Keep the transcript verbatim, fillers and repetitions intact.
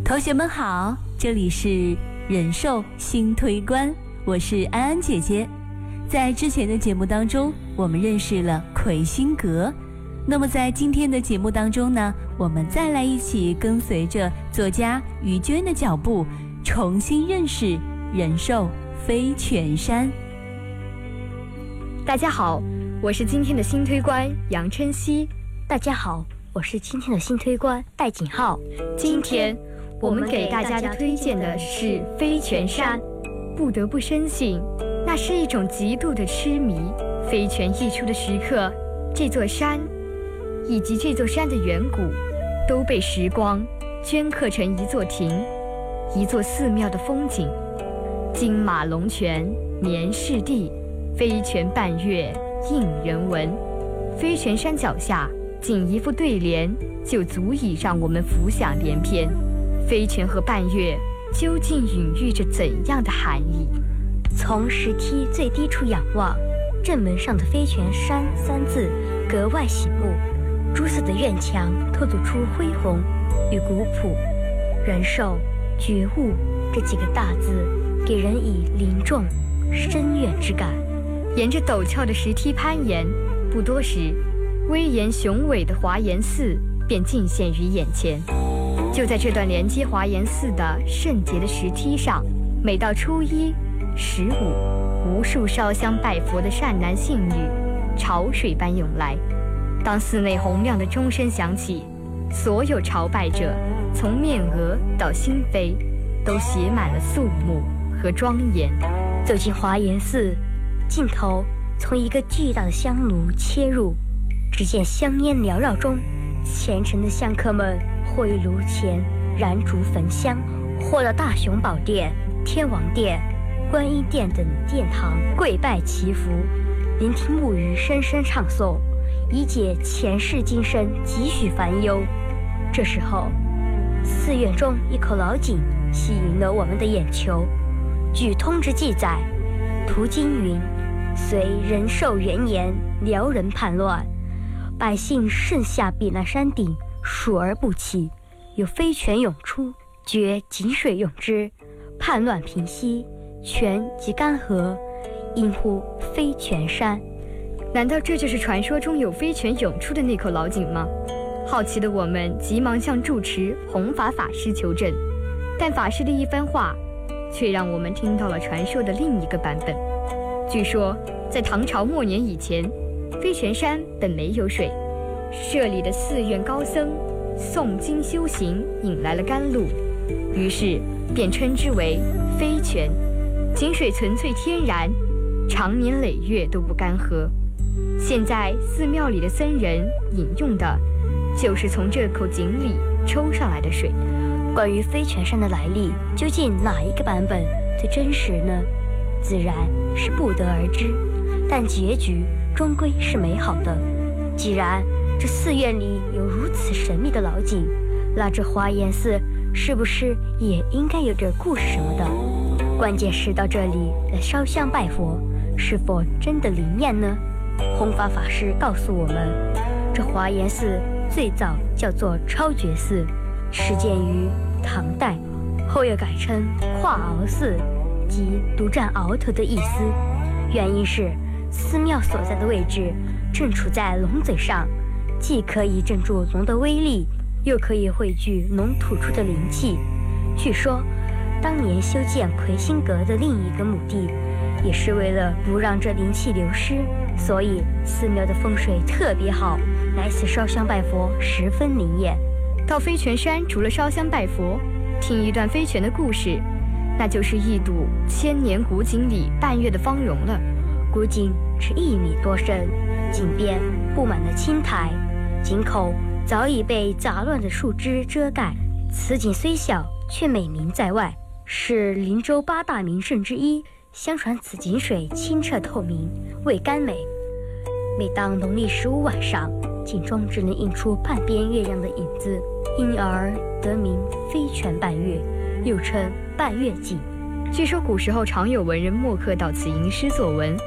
同学们好，这里是人寿新推官，我是安安姐姐。在之前的节目当中，我们认识了魁星阁。那么在今天的节目当中呢，我们再来一起跟随着作家于娟的脚步，重新认识人寿飞泉山。 大家好，我是今天的新推官杨琛熙。 大家好，我是今天的新推官戴景浩。 今天我们给大家推荐的是飞泉山。不得不深信，那是一种极度的痴迷。飞泉溢出的时刻，这座山以及这座山的远古都被时光镌刻成一座亭，一座寺庙的风景。金马龙泉年世地，飞泉半月映人文。飞泉山脚下仅一副对联就足以让我们浮想联翩。飞泉和半月究竟隐喻着怎样的含义？ 从石梯最低处仰望，正门上的飞泉山三字格外醒目，朱色的院墙透露出恢宏与古朴。人寿觉悟这几个大字给人以凝重深远之感。 沿着陡峭的石梯攀岩，不多时，威严雄伟的华严寺便尽现于眼前。就在这段连接华严寺的圣洁的石梯上，每到初一、十五，无数烧香拜佛的善男信女潮水般涌来。当寺内洪亮的钟声响起，所有朝拜者从面额到心扉都写满了肃穆和庄严。 走进华严寺，镜头从一个巨大的香炉切入，只见香烟缭绕中，虔诚的香客们或于炉前燃烛焚香，或到大雄宝殿、天王殿、观音殿等殿堂跪拜祈福，聆听木鱼声声唱诵，以解前世今生几许烦忧。这时候，寺院中一口老井吸引了我们的眼球。据通志记载，途经云，随仁寿元年，辽人叛乱，百姓盛下避难山顶，数而不起，有飞泉涌出，觉井水涌之，叛乱平息，泉即干涸，因呼飞泉山。 难道这就是传说中有飞泉涌出的那口老井吗？好奇的我们急忙向住持弘法法师求证，但法师的一番话却让我们听到了传说的另一个版本。据说在唐朝末年以前，飞泉山本没有水，这里的寺院高僧诵经修行引来了甘露，于是便称之为飞泉。井水纯粹天然，长年累月都不干涸。现在寺庙里的僧人饮用的就是从这口井里抽上来的水。 关于飞泉山的来历，究竟哪一个版本最真实呢？自然是不得而知，但结局终归是美好的。既然这寺院里有如此神秘的老井，那这华严寺是不是也应该有点故事什么的？关键是到这里来烧香拜佛，是否真的灵验呢？弘法法师告诉我们，这华严寺最早叫做超觉寺，始建于唐代，后又改称跨鳌寺，即独占鳌头的意思。原因是寺庙所在的位置正处在龙嘴上，既可以镇住龙的威力，又可以汇聚龙吐出的灵气。据说当年修建魁星阁的另一个目的，也是为了不让这灵气流失，所以寺庙的风水特别好，来此烧香拜佛十分灵验。 到飞泉山除了烧香拜佛，听一段飞泉的故事，那就是一睹千年古井里半月的芳容了。 古井是一米多深，井边布满了青苔，井口早已被杂乱的树枝遮盖。此井虽小，却美名在外，是灵州八大名胜之一。相传此井水清澈透明，味甘美。每当农历十五晚上，井中只能映出半边月亮的影子，因而得名飞泉半月，又称半月井。 据说古时候常有文人墨客到此吟诗作文，